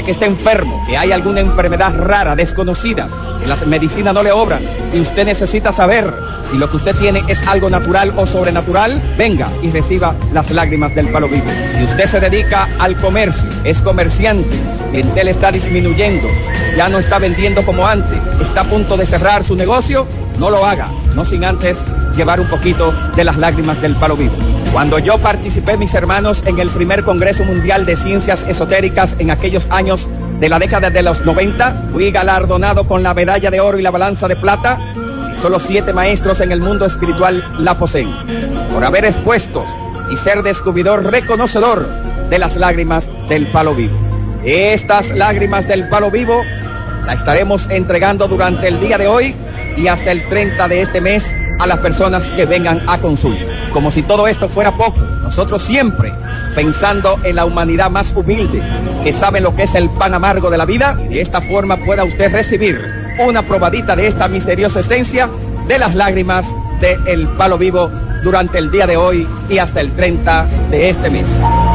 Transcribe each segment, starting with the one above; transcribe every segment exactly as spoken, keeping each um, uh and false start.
siente que está enfermo, que hay alguna enfermedad rara, desconocida, que las medicinas no le obran y usted necesita saber si lo que usted tiene es algo natural o sobrenatural, venga y reciba las lágrimas del Palo Vivo. Si usted se dedica al comercio, es comerciante, su clientela está disminuyendo, ya no está vendiendo como antes, está a punto de cerrar su negocio, no lo haga, no sin antes llevar un poquito de las lágrimas del Palo Vivo. Cuando yo participé, mis hermanos, en el primer Congreso Mundial de Ciencias Esotéricas en aquellos años de la década de los noventa, fui galardonado con la medalla de oro y la balanza de plata, y solo siete maestros en el mundo espiritual la poseen, por haber expuesto y ser descubridor reconocedor de las lágrimas del Palo Vivo. Estas lágrimas del Palo Vivo las estaremos entregando durante el día de hoy y hasta el treinta de este mes a las personas que vengan a consulta. Como si todo esto fuera poco, nosotros siempre pensando en la humanidad más humilde, que sabe lo que es el pan amargo de la vida, y de esta forma pueda usted recibir una probadita de esta misteriosa esencia de las lágrimas del Palo Vivo durante el día de hoy y hasta el treinta de este mes.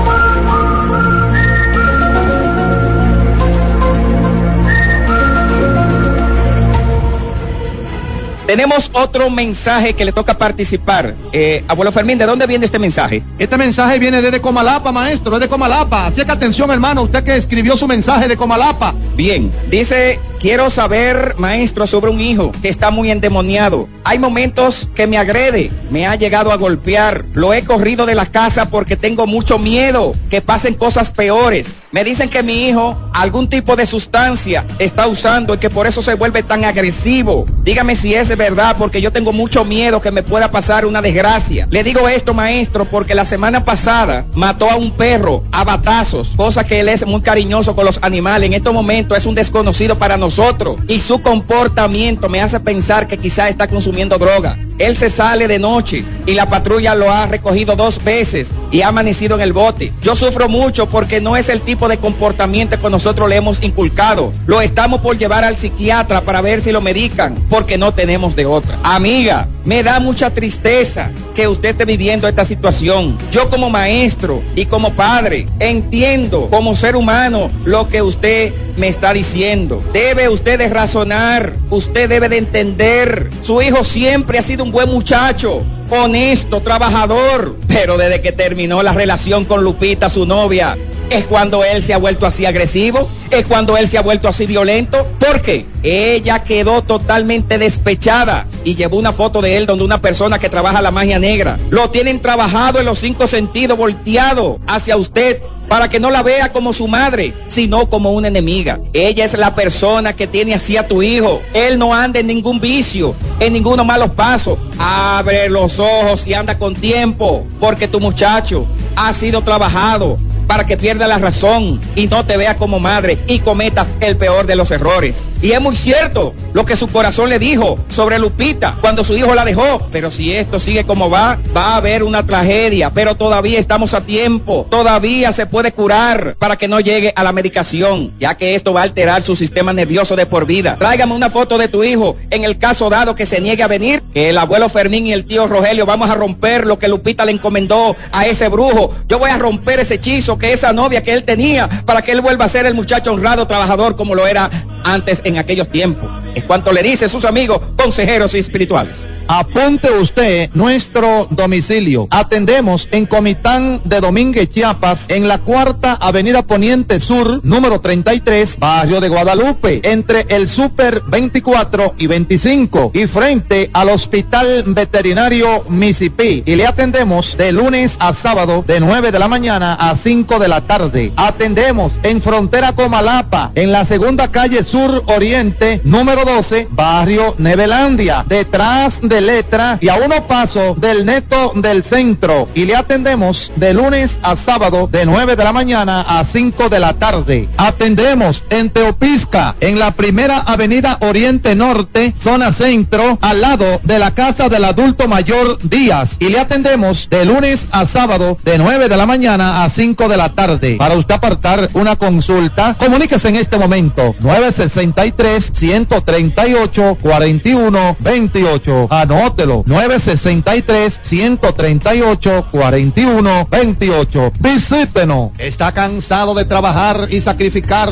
Tenemos otro mensaje que le toca participar. Eh, abuelo Fermín, ¿de dónde viene este mensaje? Este mensaje viene desde Comalapa, maestro, desde Comalapa. Así que atención, hermano, usted que escribió su mensaje de Comalapa. Bien, dice, quiero saber, maestro, sobre un hijo que está muy endemoniado. Hay momentos que me agrede, me ha llegado a golpear. Lo he corrido de la casa porque tengo mucho miedo que pasen cosas peores. Me dicen que mi hijo algún tipo de sustancia está usando y que por eso se vuelve tan agresivo. Dígame si es verdad, porque yo tengo mucho miedo que me pueda pasar una desgracia. Le digo esto, maestro, porque la semana pasada mató a un perro a batazos, cosa que él es muy cariñoso con los animales. En estos momentos es un desconocido para nosotros y su comportamiento me hace pensar que quizá está consumiendo droga. Él se sale de noche y la patrulla lo ha recogido dos veces y ha amanecido en el bote. Yo sufro mucho porque no es el tipo de comportamiento que nosotros le hemos inculcado. Lo estamos por llevar al psiquiatra para ver si lo medican, porque no tenemos de otra. Amiga, me da mucha tristeza que usted esté viviendo esta situación. Yo como maestro y como padre entiendo como ser humano lo que usted me está diciendo. Debe usted de razonar, usted debe de entender. Su hijo siempre ha sido un buen muchacho, honesto, trabajador, pero desde que terminó la relación con Lupita, su novia, es cuando él se ha vuelto así agresivo, es cuando él se ha vuelto así violento. ¿Por qué? Ella quedó totalmente despechada y llevó una foto de él donde una persona que trabaja la magia negra. Lo tienen trabajado en los cinco sentidos, volteado hacia usted, para que no la vea como su madre, sino como una enemiga. Ella es la persona que tiene así a tu hijo. Él no anda en ningún vicio, en ninguno malos pasos. Abre los ojos y anda con tiempo, porque tu muchacho ha sido trabajado para que pierda la razón y no te vea como madre y cometa el peor de los errores. Y es muy cierto lo que su corazón le dijo sobre Lupita cuando su hijo la dejó. Pero si esto sigue como va, va a haber una tragedia. Pero todavía estamos a tiempo, todavía se puede curar para que no llegue a la medicación, ya que esto va a alterar su sistema nervioso de por vida. Tráigame una foto de tu hijo en el caso dado que se niegue a venir, que el abuelo Fermín y el tío Rogelio vamos a romper lo que Lupita le encomendó a ese brujo. Yo voy a romper ese hechizo, que esa novia que él tenía, para que él vuelva a ser el muchacho honrado, trabajador como lo era antes en aquellos tiempos. Es cuanto le dicen sus amigos consejeros espirituales. Apunte usted nuestro domicilio. Atendemos en Comitán de Domínguez, Chiapas, en la cuarta avenida Poniente Sur, número treinta y tres, barrio de Guadalupe, entre el Super veinticuatro y veinticinco, y frente al Hospital Veterinario Mississippi. Y le atendemos de lunes a sábado, de nueve de la mañana a cinco de la tarde. Atendemos en frontera Comalapa, en la segunda calle Sur Oriente, número doce, barrio Nevelandia, detrás de Letra y a uno paso del Neto del Centro. Y le atendemos de lunes a sábado, de nueve de la mañana a cinco de la tarde. Atendemos en Teopisca, en la primera avenida Oriente Norte, zona centro, al lado de la casa del adulto mayor Díaz. Y le atendemos de lunes a sábado, de nueve de la mañana a cinco de la tarde. Para usted apartar una consulta, comuníquese en este momento, nueve sesenta y tres, ciento treinta y ocho, cuarenta y uno veintiocho. Anótelo, nueve sesenta y tres, ciento treinta y ocho, cuarenta y uno veintiocho. Visítenos. ¿Está cansado de trabajar y sacrificarte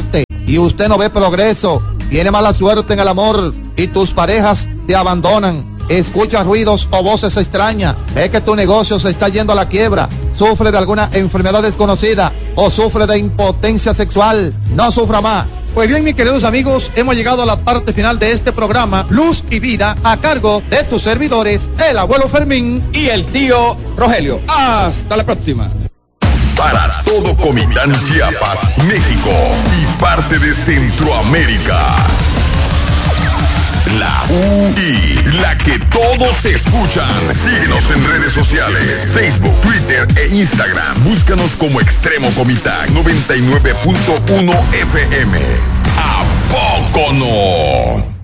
y usted no ve progreso, tiene mala suerte en el amor y tus parejas te abandonan, escucha ruidos o voces extrañas, ve que tu negocio se está yendo a la quiebra, sufre de alguna enfermedad desconocida o sufre de impotencia sexual, no sufra más. Pues bien, mis queridos amigos, hemos llegado a la parte final de este programa Luz y Vida, a cargo de tus servidores, el abuelo Fermín y el tío Rogelio. Hasta la próxima. Para todo Comitán, Chiapas, México y parte de Centroamérica. La U I, la que todos escuchan. Síguenos en redes sociales, Facebook, Twitter e Instagram. Búscanos como Extremo Comitán noventa y nueve punto uno F M. ¿A poco no?